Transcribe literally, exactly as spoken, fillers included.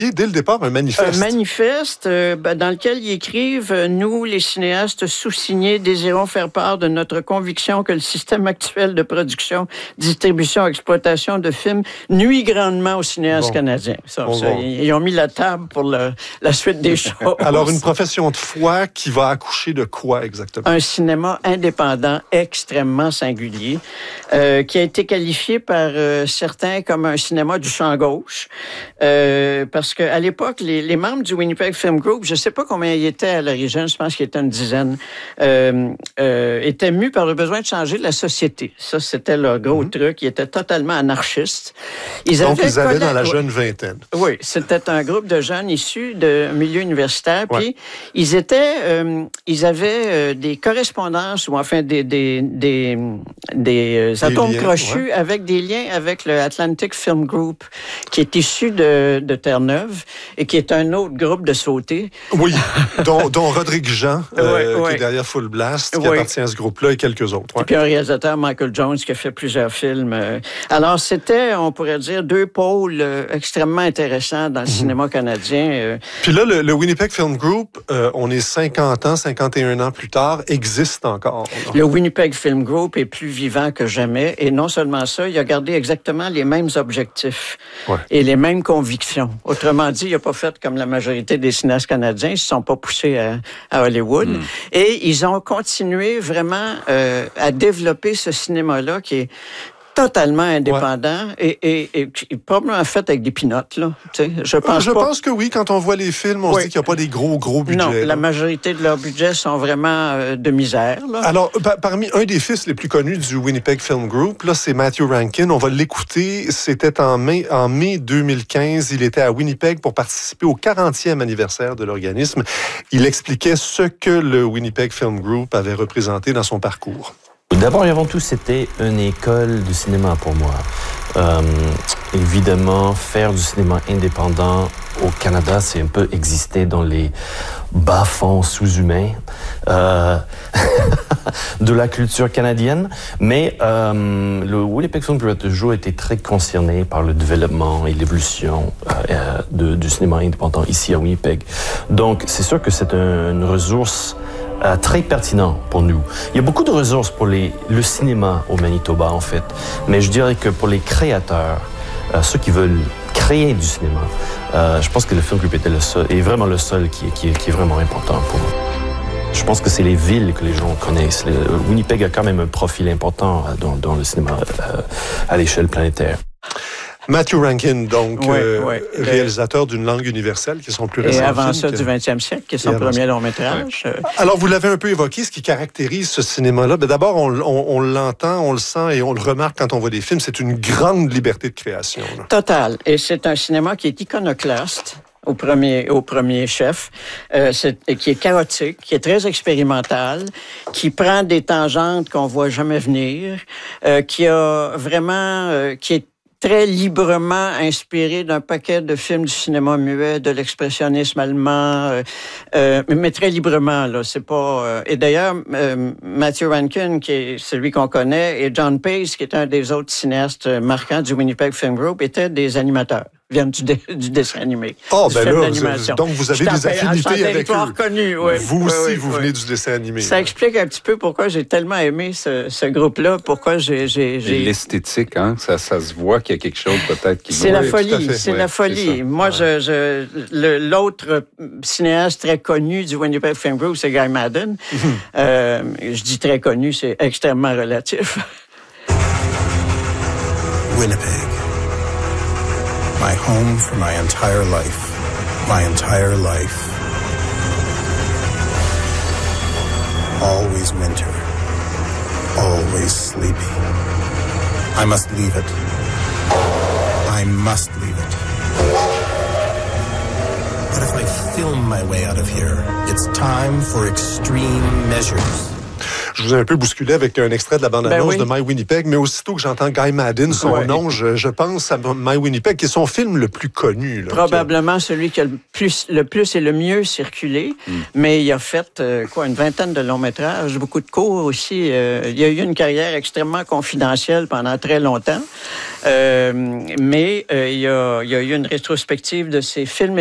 dès le départ un manifeste. Un manifeste euh, ben, dans lequel ils écrivent euh, « Nous, les cinéastes sous-signés, désirons faire part de notre conviction que le système actuel de production, distribution, exploitation de films nuit grandement aux cinéastes bon. canadiens. » Ça, bon, ça, bon. Ils, ils ont mis la table pour le, la suite des choses. Alors, une profession de foi qui va accoucher de quoi exactement? Un cinéma indépendant extrêmement singulier, euh, qui a été qualifié par euh, certains comme un cinéma du champ gauche, euh, parce qu'à l'époque, les, les membres du Winnipeg Film Group, je ne sais pas combien ils étaient à l'origine, je pense qu'ils étaient une dizaine, euh, euh, étaient mus par le besoin de changer la société. Ça, c'était leur gros mm-hmm. truc. Ils étaient totalement anarchistes. Ils Donc, avaient ils avaient colla... dans la jeune vingtaine. Oui, c'était un groupe de jeunes issus de milieu universitaire, puis ouais. ils étaient, euh, ils avaient euh, des correspondances, ou enfin des, des, des, des, des atomes liens, crochus ouais. avec des liens avec le Atlantic Film Group, qui est issu de, de Terre-Neuve et qui est un autre groupe de sautés. Oui, dont, dont Rodrigue Jean, euh, ouais, ouais. qui est derrière Full Blast, qui ouais. appartient à ce groupe-là, et quelques autres. Ouais. Et puis un réalisateur, Michael Jones, qui a fait plusieurs films. Alors, c'était, on pourrait dire, deux pôles extrêmement intéressants dans le mmh. cinéma canadien. Puis là, le, le Winnipeg Film Group, euh, on est cinquante ans, cinquante et un ans plus tard, existe encore. Là. Le Winnipeg Film Group est plus vivant que jamais. Et non seulement ça, il a gardé exactement les mêmes objectifs ouais. et les mêmes convictions. Autrement dit, il n'a pas fait comme la majorité des cinéastes canadiens. Ils ne se sont pas poussés à, à Hollywood. Mm. Et ils ont continué vraiment euh, à développer ce cinéma-là qui est totalement indépendant ouais. et, et, et probablement fait avec des pinottes, là. Tu sais, je pense je pas... pense que oui. Quand on voit les films, on oui. se dit qu'il n'y a pas des gros, gros budgets. Non, là. La majorité de leurs budgets sont vraiment euh, de misère. Là. Alors, pa- parmi un des fils les plus connus du Winnipeg Film Group, là, c'est Matthew Rankin. On va l'écouter. C'était en mai, en mai deux mille quinze. Il était à Winnipeg pour participer au quarantième anniversaire de l'organisme. Il expliquait ce que le Winnipeg Film Group avait représenté dans son parcours. D'abord et avant tout, c'était une école de cinéma pour moi. Euh, évidemment, faire du cinéma indépendant au Canada, c'est un peu exister dans les bas-fonds sous-humains euh, de la culture canadienne. Mais euh, le Winnipeg Film Group a toujours été très concerné par le développement et l'évolution euh, de, du cinéma indépendant ici à Winnipeg. Donc, c'est sûr que c'est un, une ressource Euh, très pertinent pour nous. Il y a beaucoup de ressources pour les, le cinéma au Manitoba, en fait. Mais je dirais que pour les créateurs, euh, ceux qui veulent créer du cinéma, euh, je pense que le Film Group était le seul, est vraiment le seul qui, qui, qui est vraiment important pour nous. Je pense que c'est les villes que les gens connaissent. Le, Winnipeg a quand même un profil important dans, dans le cinéma euh, à l'échelle planétaire. Matthew Rankin, donc, oui, euh, oui. réalisateur d'une langue universelle, qui est son plus récent film. Et avant film, ça, que... du vingtième siècle, qui est son premier long-métrage. Ouais. Alors, vous l'avez un peu évoqué, ce qui caractérise ce cinéma-là. Ben, d'abord, on, on, on l'entend, on le sent et on le remarque quand on voit des films. C'est une grande liberté de création. Là. Total. Et c'est un cinéma qui est iconoclaste. Au premier, au premier chef, euh, c'est, qui est chaotique, qui est très expérimental, qui prend des tangentes qu'on voit jamais venir, euh, qui a vraiment, euh, qui est très librement inspiré d'un paquet de films du cinéma muet, de l'expressionnisme allemand, euh, euh, mais très librement, là. C'est pas. Euh, et d'ailleurs, euh, Matthew Rankin, qui est celui qu'on connaît, et John Pace, qui est un des autres cinéastes marquants du Winnipeg Film Group, étaient des animateurs. Viennent du, dé, du dessin animé. Oh, ben là, vous, donc vous avez des affinités avec eux. Connu, oui. Vous aussi, oui, vous oui. venez du dessin animé. Ça là. explique un petit peu pourquoi j'ai tellement aimé ce, ce groupe-là, pourquoi j'ai... j'ai, j'ai... L'esthétique, hein, ça, ça se voit qu'il y a quelque chose peut-être qui... C'est oui, la folie, c'est oui, la folie. C'est Moi, ouais. je, je, le, l'autre cinéaste très connu du Winnipeg Film Group, c'est Guy Maddin. Mm-hmm. euh, je dis très connu, c'est extrêmement relatif. Winnipeg. My home for my entire life. My entire life. Always winter. Always sleepy. I must leave it. I must leave it. But if I film my way out of here, it's time for extreme measures. Je vous ai un peu bousculé avec un extrait de la bande-annonce ben oui. de My Winnipeg, mais aussitôt que j'entends Guy Maddin, son ouais. nom, je, je pense à My Winnipeg, qui est son film le plus connu. Là, Probablement que... celui qui a le plus, le plus et le mieux circulé, mm. mais il a fait euh, quoi, une vingtaine de longs métrages, beaucoup de courts aussi. Euh, il a eu une carrière extrêmement confidentielle pendant très longtemps, euh, mais euh, il, y a, il y a eu une rétrospective de ses films